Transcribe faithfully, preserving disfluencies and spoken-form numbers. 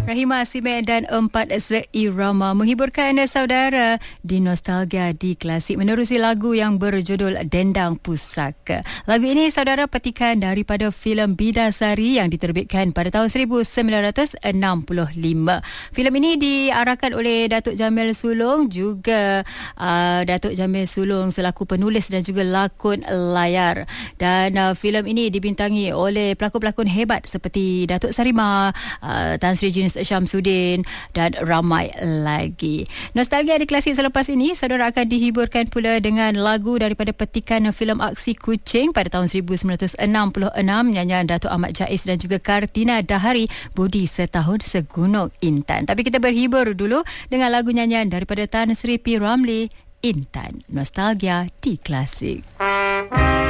Rahimah Simek dan Empat Seirama menghiburkan saudara di Nostalgia di Klasik menerusi lagu yang berjudul Dendang Pusaka. Lagu ini saudara petikan daripada filem Bidasari yang diterbitkan pada tahun seribu sembilan ratus enam puluh lima. Filem ini diarahkan oleh Datuk Jamil Sulong, juga uh, Datuk Jamil Sulong selaku penulis dan juga lakon layar. Dan uh, filem ini dibintangi oleh pelakon-pelakon hebat seperti Datuk Sarima, uh, Tan Sri Jenis Syamsuddin dan ramai lagi. Nostalgia di Klasik selepas ini saudara akan dihiburkan pula dengan lagu daripada petikan filem Aksi Kucing pada tahun seribu sembilan ratus enam puluh enam, nyanyian Datuk Ahmad Jais dan juga Kartina Dahari, Budi Setahun Segunung Intan. Tapi kita berhibur dulu dengan lagu nyanyian daripada Tan Sri P. Ramlee, Intan. Nostalgia di Klasik.